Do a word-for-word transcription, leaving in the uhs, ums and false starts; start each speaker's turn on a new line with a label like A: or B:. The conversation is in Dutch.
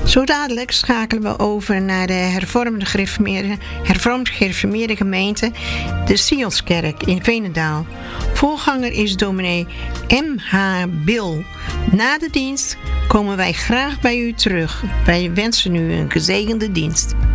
A: Zo dadelijk schakelen we over naar de hervormde gereformeerde, hervormd gereformeerde gemeente, de Sionskerk in Veenendaal. Voorganger is dominee M H Bil. Na de dienst komen wij graag bij u terug. Wij wensen u een gezegende dienst.